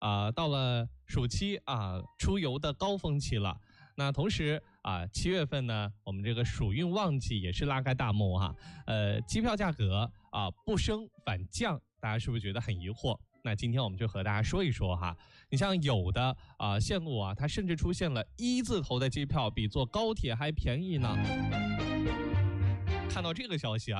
到了暑期出游的高峰期了。那同时7月份呢，我们这个暑运旺季也是拉开大幕哈。机票价格不升反降，大家是不是觉得很疑惑？那今天我们就和大家说一说哈。你像有的线路它甚至出现了1字头的机票比坐高铁还便宜呢。看到这个消息